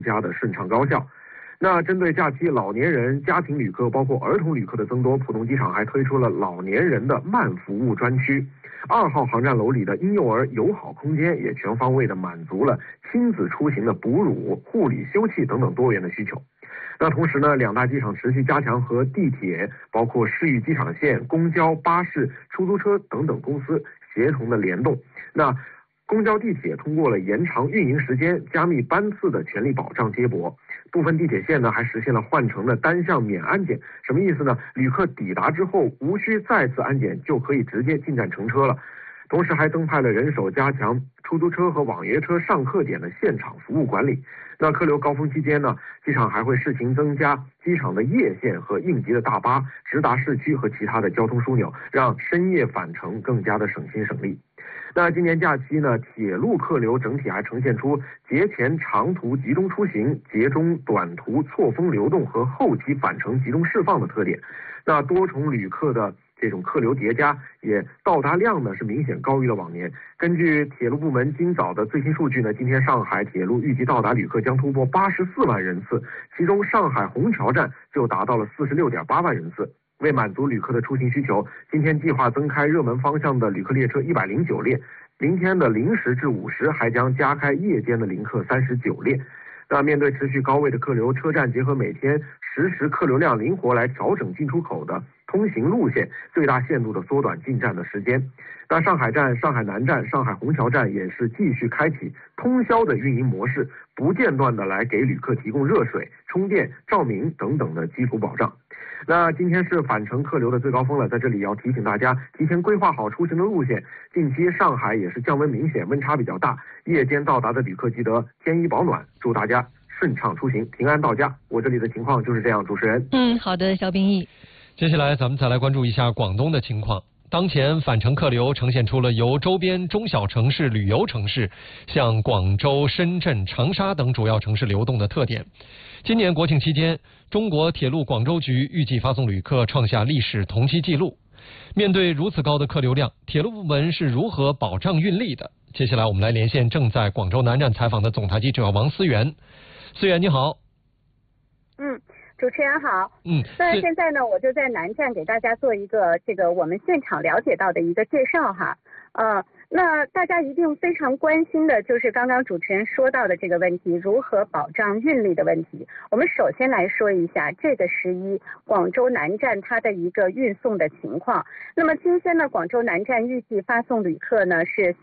加的顺畅高效。那针对假期老年人、家庭旅客，包括儿童旅客的增多，浦东机场还推出了老年人的慢服务专区。2号航站楼里的婴幼儿友好空间也全方位的满足了亲子出行的哺乳、护理、休憩等等多元的需求。那同时呢，两大机场持续加强和地铁、包括市域机场线、公交、巴士、出租车等等公司协同的联动。那公交、地铁通过了延长运营时间、加密班次的权利保障接驳。部分地铁线呢还实现了换乘的单向免安检，什么意思呢？旅客抵达之后无需再次安检，就可以直接进站乘车了。同时还增派了人手，加强出租车和网约车上客点的现场服务管理。那客流高峰期间呢，机场还会试行增加机场的夜线和应急的大巴，直达市区和其他的交通枢纽，让深夜返程更加的省心省力。那今年假期呢，铁路客流整体还呈现出节前长途集中出行、节中短途错峰流动和后期返程集中释放的特点。那多重旅客的这种客流叠加，也到达量呢是明显高于了往年。根据铁路部门今早的最新数据呢，今天上海铁路预计到达旅客将突破84万人次，其中上海虹桥站就达到了46.8万人次。为满足旅客的出行需求，今天计划增开热门方向的旅客列车109列，明天的0时至5时还将加开夜间的临客39列。那面对持续高位的客流，车站结合每天实时客流量，灵活来调整进出口的通行路线，最大限度的缩短进站的时间。那上海站、上海南站、上海虹桥站也是继续开启通宵的运营模式，不间断的来给旅客提供热水、充电、照明等等的基础保障。那今天是返程客流的最高峰了，在这里要提醒大家提前规划好出行的路线。近期上海也是降温明显，温差比较大，夜间到达的旅客记得添衣保暖，祝大家顺畅出行，平安到家。我这里的情况就是这样，主持人。 好的，肖斌毅。 接下来咱们再来关注一下广东的情况。当前返程客流呈现出了由周边中小城市、旅游城市向广州、深圳、长沙等主要城市流动的特点。今年国庆期间，中国铁路广州局预计发送旅客创下历史同期纪录。面对如此高的客流量，铁路部门是如何保障运力的？接下来我们来连线正在广州南站采访的总台记者王思源。思源你好。 主持人好。那现在呢，我就在南站给大家做一个我们现场了解到的一个介绍哈。那大家一定非常关心的就是刚刚主持人说到的这个问题，如何保障运力的问题。我们首先来说一下这个11广州南站它的一个运送的情况。那么今天呢，广州南站预计发送旅客呢是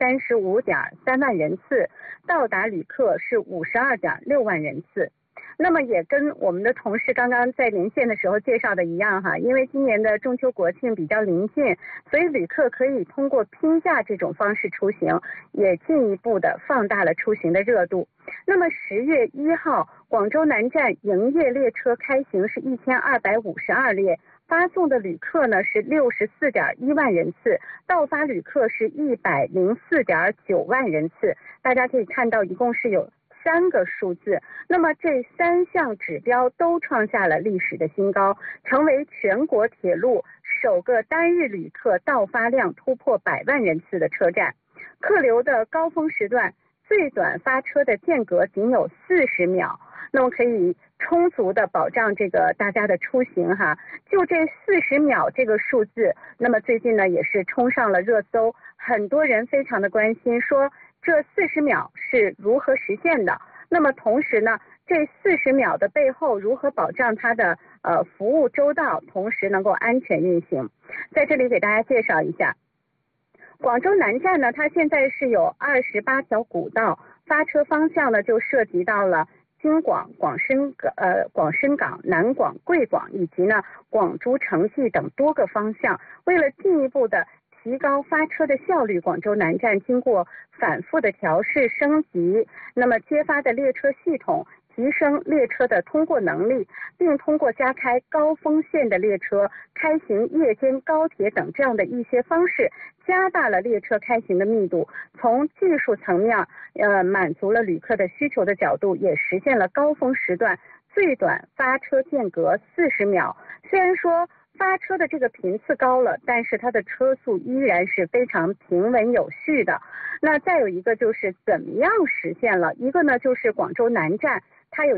35.3万人次，到达旅客是52.6万人次。那么也跟我们的同事刚刚在连线的时候介绍的一样哈，因为今年的中秋国庆比较临近，所以旅客可以通过拼假这种方式出行，也进一步的放大了出行的热度。那么10月1号，广州南站营业列车开行是1252列，发送的旅客呢是64.1万人次，到发旅客是104.9万人次。大家可以看到，一共是有3个数字，那么这3项指标都创下了历史的新高，成为全国铁路首个单日旅客到发量突破100万人次的车站。客流的高峰时段，最短发车的间隔仅有40秒，那么可以充足的保障大家的出行哈。就这40秒这个数字，那么最近呢也是冲上了热搜，很多人非常的关心，说这40秒是如何实现的？那么同时呢，这40秒的背后如何保障它的服务周到，同时能够安全运行？在这里给大家介绍一下，广州南站呢，它现在是有28条古道，发车方向呢就涉及到了京广、广深港、南广、贵广以及呢广珠、城际等多个方向。为了进一步的提高发车的效率，广州南站经过反复的调试升级，那么接发的列车系统，提升列车的通过能力，并通过加开高峰线的列车、开行夜间高铁等这样的一些方式，加大了列车开行的密度。从技术层面满足了旅客的需求的角度，也实现了高峰时段最短发车间隔40秒。虽然说发车的这个频次高了，但是它的车速依然是非常平稳有序的。那再有一个就是怎么样实现了？一个呢就是广州南站